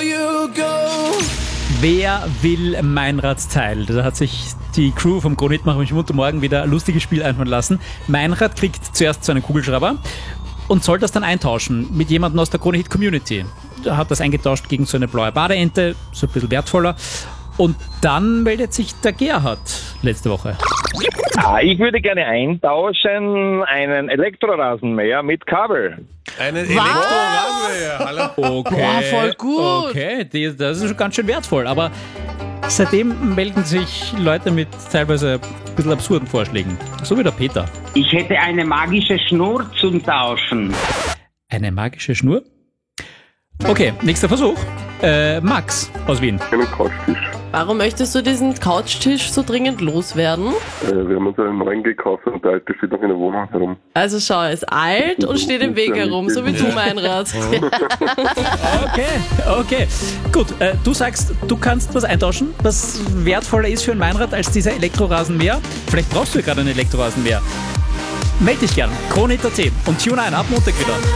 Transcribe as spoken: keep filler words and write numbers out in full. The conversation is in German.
you go. Wer will Meinrads Teil? Da hat sich die Crew vom Kronit Mach mich munter morgen wieder ein lustiges Spiel einfallen lassen. Meinrad kriegt zuerst so einen Kugelschreiber und soll das dann eintauschen mit jemandem aus der Kronehit Community. Er hat das eingetauscht gegen so eine blaue Badeente, so ein bisschen wertvoller. Und dann meldet sich der Gerhard letzte Woche. Ah, ich würde gerne eintauschen einen Elektrorasenmäher mit Kabel. Einen Elektrorasenmäher. Hallo? Okay, Boah, voll gut. Okay, die, das ist schon ganz schön wertvoll. Aber seitdem melden sich Leute mit teilweise ein bisschen absurden Vorschlägen. So wie der Peter. Ich hätte eine magische Schnur zum Tauschen. Eine magische Schnur? Okay, nächster Versuch. Äh, Max aus Wien. Einen Couchtisch. Warum möchtest du diesen Couchtisch so dringend loswerden? Äh, wir haben uns einen neuen gekauft und der alte steht noch in der Wohnung herum. Also schau, er ist alt und steht im Weg herum, so wie du, Meinrad. Okay, okay. Gut, äh, du sagst, du kannst was eintauschen, was wertvoller ist für ein Meinrad als dieser Elektrorasenmäher. Vielleicht brauchst du ja gerade einen Elektrorasenmäher. Meld dich gern, Kronehit punkt at und tune ein, ab Montag wieder.